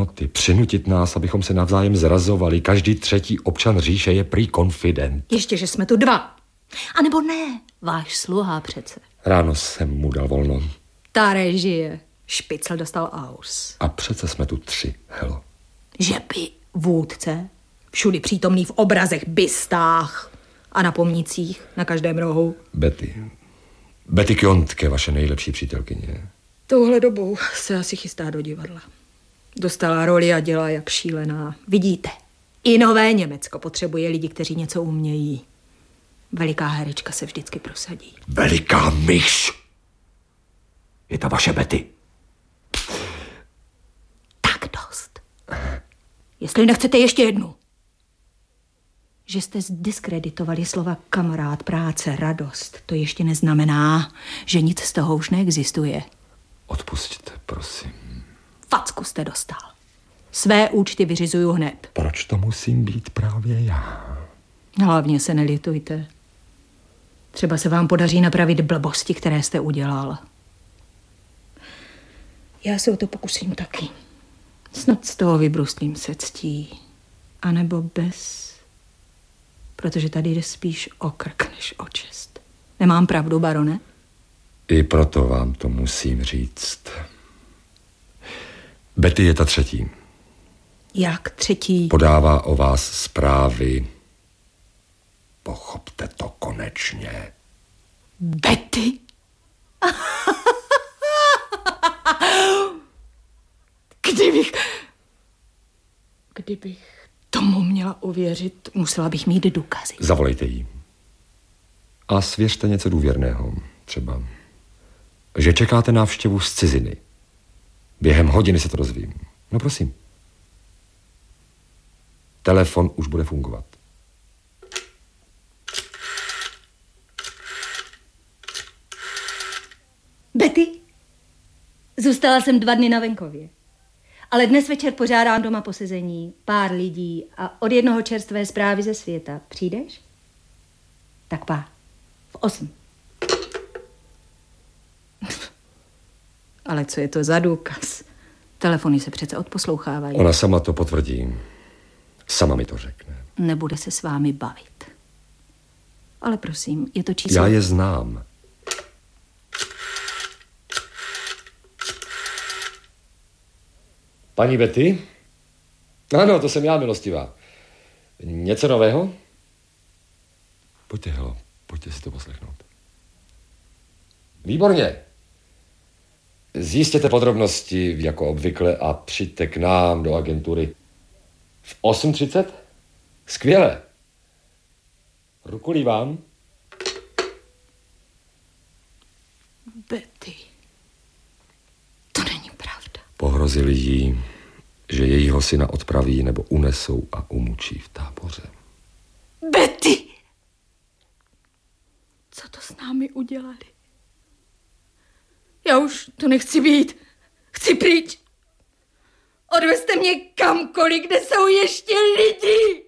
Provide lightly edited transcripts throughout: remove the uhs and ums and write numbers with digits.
hodnoty, přinutit nás, abychom se navzájem zrazovali. Každý třetí občan říše je prý konfident. Ještě, že jsme tu 2. A nebo ne, váš sluha přece. Ráno jsem mu dal volno. Ta režie. Špicl dostal aus. A přece jsme tu 3, Helo. Že by vůdce, všudy přítomný v obrazech, bystách a na pomnících, na každém rohu. Betty Kjontke, vaše nejlepší přítelkyně. Touhle dobou se asi chystá do divadla. Dostala roli a dělá jak šílená. Vidíte, i nové Německo potřebuje lidi, kteří něco umějí. Veliká herečka se vždycky prosadí. Veliká myš! Je ta vaše Betty. Tak dost. Jestli nechcete ještě jednu. Že jste zdiskreditovali slova kamarád, práce, radost, to ještě neznamená, že nic z toho už neexistuje. Odpusťte, prosím. Facku jste dostal. Své účty vyřizuju hned. Proč to musím být právě já? Hlavně se nelitujte. Třeba se vám podaří napravit blbosti, které jste udělal. Já se o to pokusím taky. Snad z toho vybruslím se ctí. A nebo bez. Protože tady jde spíš o krk než o čest. Nemám pravdu, barone? I proto vám to musím říct. Betty je ta 3. Jak 3? Podává o vás zprávy. Pochopte to konečně. Betty? Kdybych tomu měla uvěřit, musela bych mít důkazy. Zavolejte jí. A svěřte něco důvěrného. Třeba, že čekáte návštěvu z ciziny. Během hodiny se to dozvím. No prosím. Telefon už bude fungovat. Betty, zůstala jsem 2 dny na venkově. Ale dnes večer pořádám doma posezení, pár lidí a od jednoho čerstvé zprávy ze světa. Přijdeš? Tak pá, v 8. Ale co je to za důkaz? Telefony se přece odposlouchávají. Ona sama to potvrdí. Sama mi to řekne. Nebude se s vámi bavit. Ale prosím, je to číslo... Já je znám. Paní Betty? Ano, to jsem já, milostivá. Něco nového? Pojďte, Helo, pojďte si to poslechnout. Výborně. Zjistěte podrobnosti, jako obvykle, a přijďte k nám do agentury. V 8:30? Skvěle. Rukulí vám. Betty, to není pravda. Pohrozili jí, že jejího syna odpraví nebo unesou a umučí v táboře. Betty! Co to s námi udělali? Já už to nechci být. Chci pryč. Odvezte mě kamkoliv, kde jsou ještě lidi.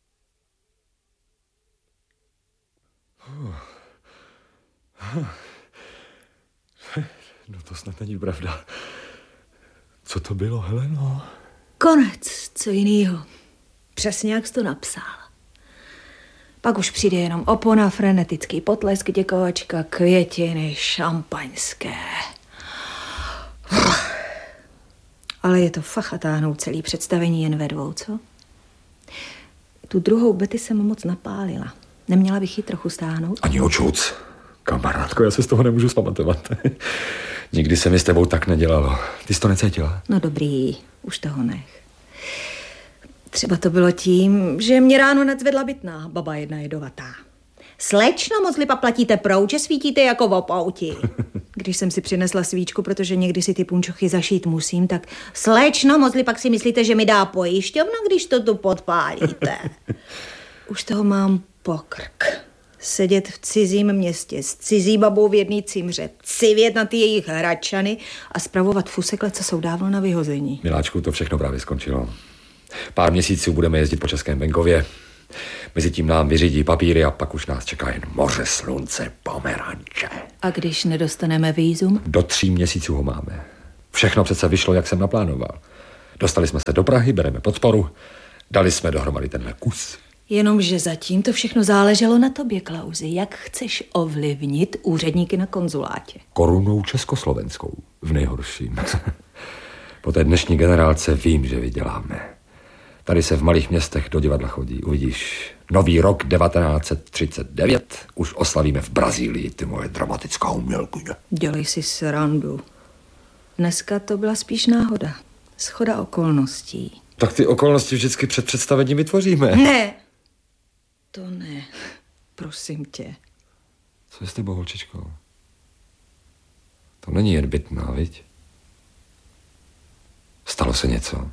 No to snad není pravda. Co to bylo, Heleno? Konec, co jinýho. Přesně jak jsi to napsal. Pak už přijde jenom opona, frenetický potlesk, děkovačka, květiny, šampaňské. Ale je to facha táhnout celý představení jen ve 2, co? Tu druhou Betty jsem moc napálila. Neměla bych ji trochu stáhnout? Ani očuc. Kamarádko, já se z toho nemůžu zpamatovat. Nikdy se mi s tebou tak nedělalo. Ty jsi to necítila? No dobrý, už toho nech. Třeba to bylo tím, že mě ráno nadzvedla bytná, baba jedna jedovatá. Slečno, moc lipa platíte prouče, svítíte jako v opouti. Když jsem si přinesla svíčku, protože někdy si ty punčochy zašít musím, tak slečno, moc lipak si myslíte, že mi dá pojišťovna, když to tu podpálíte. Už toho mám pokrk. Sedět v cizím městě s cizí babou v jedný cimře, civět na ty jejich hračany a spravovat fusekle, co jsou dávno na vyhození. Miláčku, to všechno právě skončilo. Pár měsíců budeme jezdit po českém venkově. Mezitím nám vyřídí papíry a pak už nás čeká jen moře, slunce, pomeranče. A když nedostaneme vízum? Do 3 měsíců ho máme. Všechno přece vyšlo, jak jsem naplánoval. Dostali jsme se do Prahy, bereme podporu, dali jsme dohromady tenhle kus. Jenomže zatím to všechno záleželo na tobě, Klausi. Jak chceš ovlivnit úředníky na konzulátě? Korunou československou, v nejhorším. Po té dnešní generálce vím, že vyděláme. Tady se v malých městech do divadla chodí, uvidíš. Nový rok 1939 už oslavíme v Brazílii, ty moje dramatická umělkyně. Dělej si srandu. Dneska to byla spíš náhoda. Shoda okolností. Tak ty okolnosti vždycky před představením vytvoříme. Ne. To ne. Prosím tě. Co je s tebou, holčičko? To není jen Bytná, viď? Stalo se něco?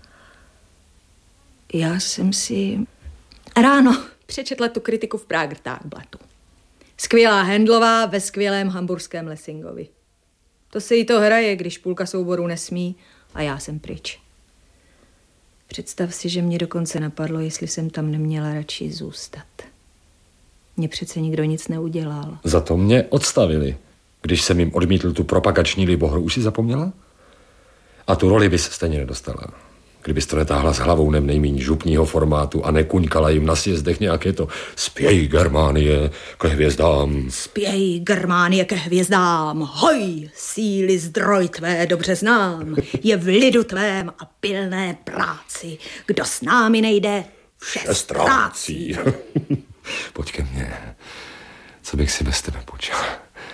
Já jsem si ráno přečetla tu kritiku v Prager Tagblattu. Skvělá Handlová ve skvělém hamburském Lessingovi. To se jí to hraje, když půlka souboru nesmí a já jsem pryč. Představ si, že mě dokonce napadlo, jestli jsem tam neměla radši zůstat. Mně přece nikdo nic neudělal. Za to mě odstavili. Když jsem jim odmítl tu propagační libohru, už si zapomněla? A tu roli bys stejně nedostala. Kdybys to netáhla s hlavou nejmíň župního formátu a nekuňkala jim na sjezdech nějaké to spěj Germánie ke hvězdám. Spěj Germánie ke hvězdám, hoj, síly zdroj tvé dobře znám, je v lidu tvém a pilné práci, kdo s námi nejde, vše ztrácí. Pojď ke mně, co bych si bez tebe počal.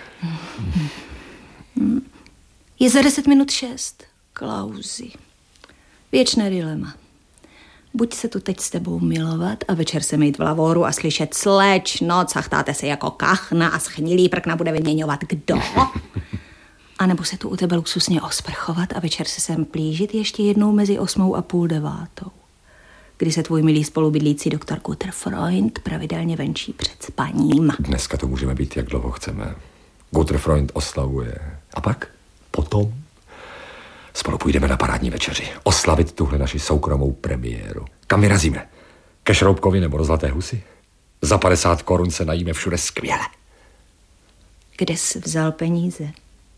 Je za 10 minut 6, Klausi. Věčné dilema. Buď se tu teď s tebou milovat a večer se mít v lavoru a slyšet slečno, cachtáte se jako kachna a schnilý prkna bude vyměňovat kdo? A nebo se tu u tebe luxusně osprchovat a večer se sem plížit ještě jednou mezi 8 a půl 9, kdy se tvůj milý spolubydlící doktor Guterfreund pravidelně venčí před spaním. Dneska to můžeme být, jak dlouho chceme. Guterfreund oslavuje. A pak? Potom? Spolu půjdeme na parádní večeři. Oslavit tuhle naši soukromou premiéru. Kam vyrazíme? Ke Šroubkovi nebo do Zlaté Husy? Za 50 korun se najíme všude skvěle. Kde jsi vzal peníze?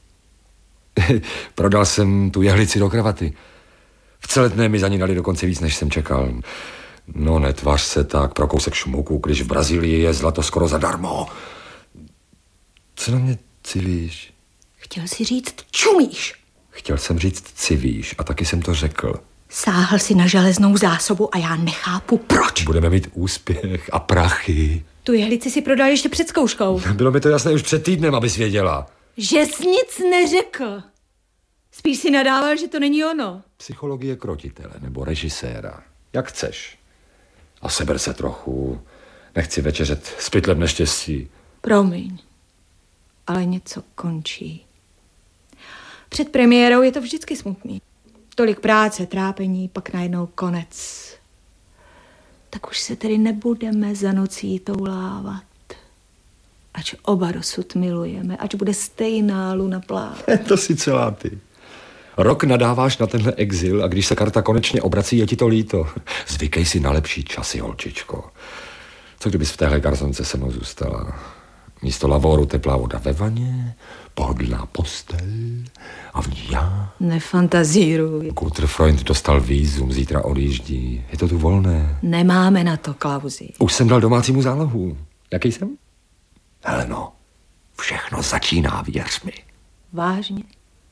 Prodal jsem tu jehlici do kravaty. V Celetné mi za ní dali dokonce víc, než jsem čekal. No, netvař se tak pro kousek šmuku, když v Brazílii je zlato skoro zadarmo. Co na mě civíš? Chtěl jsi říct čumíš. Chtěl jsem říct civíš a taky jsem to řekl. Sáhl si na železnou zásobu a já nechápu, proč. Budeme mít úspěch a prachy. Tu jehlici si prodal ještě před zkouškou. Bylo mi to jasné už před týdnem, abys věděla. Že jsi nic neřekl. Spíš si nadával, že to není ono. Psychologie krotitele nebo režiséra. Jak chceš. A seber se trochu. Nechci večeřet s pytlem neštěstí. Promiň, ale něco končí. Před premiérou je to vždycky smutný. Tolik práce, trápení, pak najednou konec. Tak už se tedy nebudeme za nocí toulávat. Ač oba dosud milujeme, ač bude stejná luna plát. To si celá ty. Rok nadáváš na tenhle exil a když se karta konečně obrací, je ti to líto. Zvykej si na lepší časy, holčičko. Co kdybys v téhle garsonce se mnou zůstala? Místo lavoru teplá voda ve vaně, pohodlná postel a v ní já. Nefantazíruj. Guterfreund dostal vízum, zítra odjíždí. Je to tu volné. Nemáme na to, Klausi. Už jsem dal domácímu zálohu. Jaký jsem? Heleno, všechno začíná, věř mi. Vážně?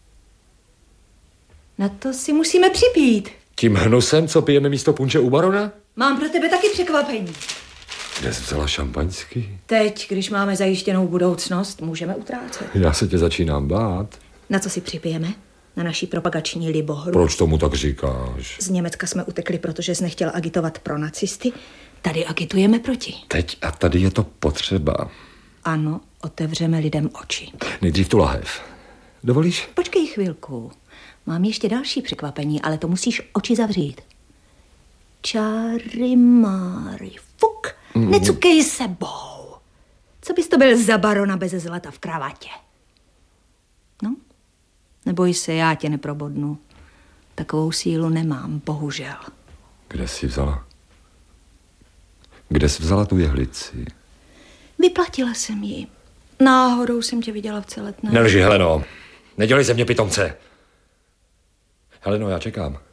Na to si musíme připít. Tím hnusem, co pijeme místo punče u barona? Mám pro tebe taky překvapení. Kde jsi vzala šampaňský? Teď, když máme zajištěnou budoucnost, můžeme utrácet. Já se tě začínám bát. Na co si připijeme? Na naší propagační libohru. Proč tomu tak říkáš? Z Německa jsme utekli, protože jsi nechtěl agitovat pro nacisty. Tady agitujeme proti. Teď a tady je to potřeba. Ano, otevřeme lidem oči. Nejdřív tu lahev. Dovolíš? Počkej chvilku. Mám ještě další překvapení, ale to musíš oči zavřít. Čáry máry. Fuk, necukej sebou. Co bys to byl za barona bez zlata v kravatě? No, neboj se, já tě neprobodnu. Takovou sílu nemám, bohužel. Kde jsi vzala? Kde jsi vzala tu jehlici? Vyplatila jsem ji. Náhodou jsem tě viděla v Celetné. Nelži, Heleno. Nedělej ze mě pitomce. Heleno, já čekám.